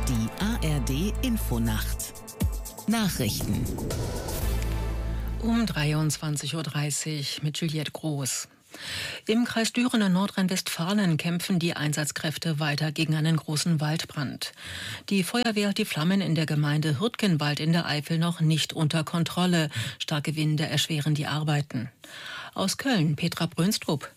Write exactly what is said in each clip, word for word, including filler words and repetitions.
Die A R D Infonacht Nachrichten um dreiundzwanzig Uhr dreißig mit Juliette Groß. Im Kreis Düren in Nordrhein-Westfalen kämpfen die Einsatzkräfte weiter gegen einen großen Waldbrand. Die Feuerwehr hat die Flammen in der Gemeinde Hürtgenwald in der Eifel noch nicht unter Kontrolle. Starke Winde erschweren die Arbeiten. Aus Köln, Petra Brönstrup.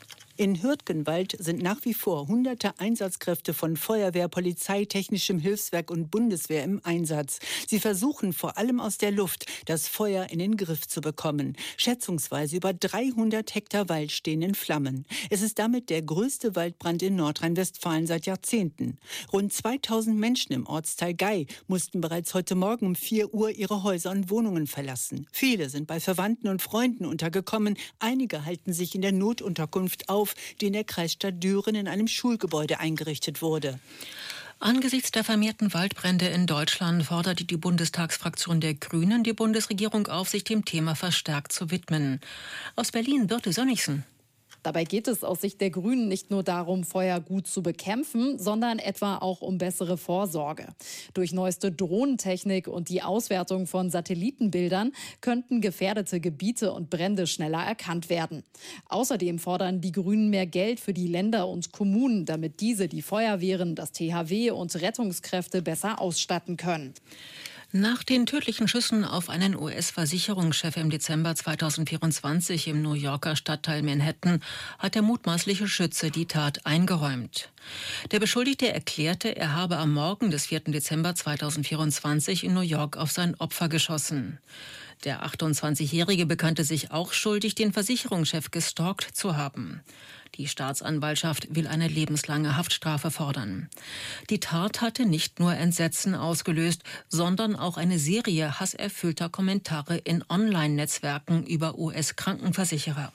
In Hürtgenwald sind nach wie vor hunderte Einsatzkräfte von Feuerwehr, Polizei, Technischem Hilfswerk und Bundeswehr im Einsatz. Sie versuchen vor allem aus der Luft, das Feuer in den Griff zu bekommen. Schätzungsweise über dreihundert Hektar Wald stehen in Flammen. Es ist damit der größte Waldbrand in Nordrhein-Westfalen seit Jahrzehnten. Rund zweitausend Menschen im Ortsteil Gei mussten bereits heute Morgen um vier Uhr ihre Häuser und Wohnungen verlassen. Viele sind bei Verwandten und Freunden untergekommen. Einige halten sich in der Notunterkunft auf, die in der Kreisstadt Düren in einem Schulgebäude eingerichtet wurde. Angesichts der vermehrten Waldbrände in Deutschland forderte die Bundestagsfraktion der Grünen die Bundesregierung auf, sich dem Thema verstärkt zu widmen. Aus Berlin, Birte Sönnigsen. Dabei geht es aus Sicht der Grünen nicht nur darum, Feuer gut zu bekämpfen, sondern etwa auch um bessere Vorsorge. Durch neueste Drohnentechnik und die Auswertung von Satellitenbildern könnten gefährdete Gebiete und Brände schneller erkannt werden. Außerdem fordern die Grünen mehr Geld für die Länder und Kommunen, damit diese die Feuerwehren, das T H W und Rettungskräfte besser ausstatten können. Nach den tödlichen Schüssen auf einen U S-Versicherungschef im Dezember zweitausendvierundzwanzig im New Yorker Stadtteil Manhattan hat der mutmaßliche Schütze die Tat eingeräumt. Der Beschuldigte erklärte, er habe am Morgen des vierten Dezember zweitausendvierundzwanzig in New York auf sein Opfer geschossen. Der achtundzwanzigjährige bekannte sich auch schuldig, den Versicherungschef gestalkt zu haben. Die Staatsanwaltschaft will eine lebenslange Haftstrafe fordern. Die Tat hatte nicht nur Entsetzen ausgelöst, sondern auch eine Serie hasserfüllter Kommentare in Online-Netzwerken über U S-Krankenversicherer.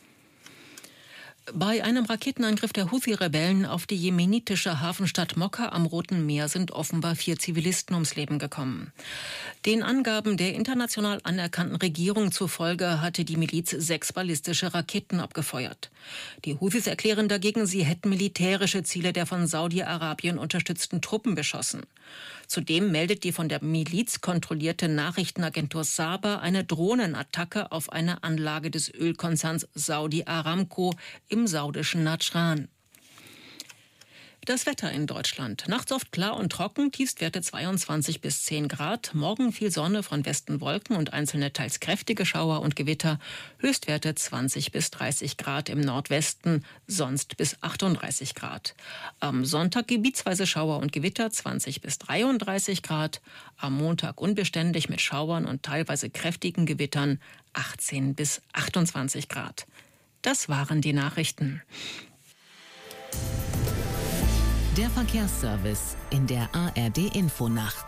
Bei einem Raketenangriff der Houthi-Rebellen auf die jemenitische Hafenstadt Mokka am Roten Meer sind offenbar vier Zivilisten ums Leben gekommen. Den Angaben der international anerkannten Regierung zufolge hatte die Miliz sechs ballistische Raketen abgefeuert. Die Houthis erklären dagegen, sie hätten militärische Ziele der von Saudi-Arabien unterstützten Truppen beschossen. Zudem meldet die von der Miliz kontrollierte Nachrichtenagentur Saba eine Drohnenattacke auf eine Anlage des Ölkonzerns Saudi Aramco im saudischen Nadschran. Das Wetter in Deutschland. Nachts oft klar und trocken, Tiefstwerte zweiundzwanzig bis zehn Grad. Morgen viel Sonne, von Westen Wolken und einzelne teils kräftige Schauer und Gewitter. Höchstwerte zwanzig bis dreißig Grad im Nordwesten, sonst bis achtunddreißig Grad. Am Sonntag gebietsweise Schauer und Gewitter, zwanzig bis dreiunddreißig Grad. Am Montag unbeständig mit Schauern und teilweise kräftigen Gewittern, achtzehn bis achtundzwanzig Grad. Das waren die Nachrichten. Der Verkehrsservice in der A R D Infonacht.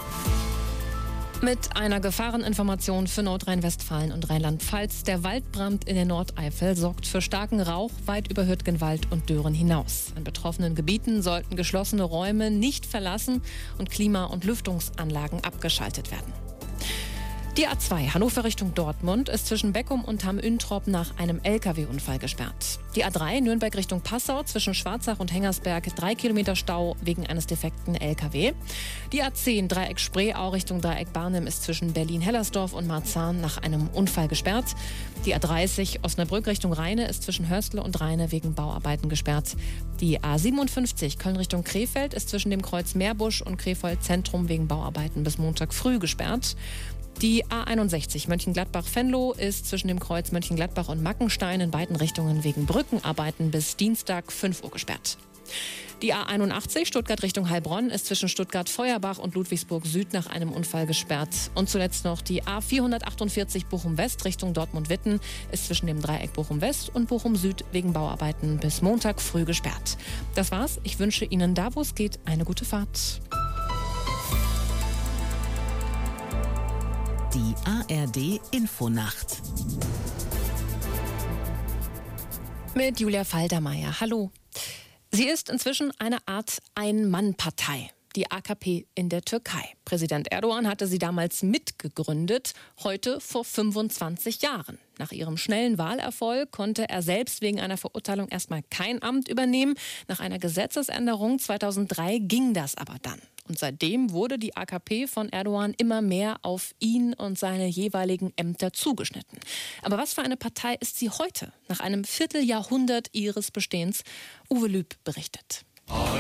Mit einer Gefahreninformation für Nordrhein-Westfalen und Rheinland-Pfalz. Der Waldbrand in der Nordeifel sorgt für starken Rauch weit über Hürtgenwald und Düren hinaus. In betroffenen Gebieten sollten geschlossene Räume nicht verlassen und Klima- und Lüftungsanlagen abgeschaltet werden. Die A zwei Hannover Richtung Dortmund ist zwischen Beckum und Hamm-Üntrop nach einem L K W-Unfall gesperrt. Die A drei Nürnberg Richtung Passau zwischen Schwarzach und Hengersberg drei Kilometer Stau wegen eines defekten L K W. Die A zehn Dreieck Spreeau Richtung Dreieck Barnim ist zwischen Berlin-Hellersdorf und Marzahn nach einem Unfall gesperrt. Die A dreißig Osnabrück Richtung Rheine ist zwischen Hörstle und Rheine wegen Bauarbeiten gesperrt. Die A siebenundfünfzig Köln Richtung Krefeld ist zwischen dem Kreuz Meerbusch und Krefeld Zentrum wegen Bauarbeiten bis Montag früh gesperrt. Die A einundsechzig Mönchengladbach-Venlo ist zwischen dem Kreuz Mönchengladbach und Mackenstein in beiden Richtungen wegen Brückenarbeiten bis Dienstag fünf Uhr gesperrt. Die A einundachtzig Stuttgart Richtung Heilbronn ist zwischen Stuttgart-Feuerbach und Ludwigsburg Süd nach einem Unfall gesperrt. Und zuletzt noch die A vierhundertachtundvierzig Bochum West Richtung Dortmund-Witten ist zwischen dem Dreieck Bochum West und Bochum Süd wegen Bauarbeiten bis Montag früh gesperrt. Das war's. Ich wünsche Ihnen da, wo es geht, eine gute Fahrt. Die A R D Infonacht. Mit Julia Faltermeier. Hallo. Sie ist inzwischen eine Art Ein-Mann-Partei, die A K P in der Türkei. Präsident Erdogan hatte sie damals mitgegründet, heute vor fünfundzwanzig Jahren. Nach ihrem schnellen Wahlerfolg konnte er selbst wegen einer Verurteilung erstmal kein Amt übernehmen. Nach einer Gesetzesänderung zweitausenddrei ging das aber dann. Und seitdem wurde die A K P von Erdogan immer mehr auf ihn und seine jeweiligen Ämter zugeschnitten. Aber was für eine Partei ist sie heute, nach einem Vierteljahrhundert ihres Bestehens? Uwe Lüb berichtet.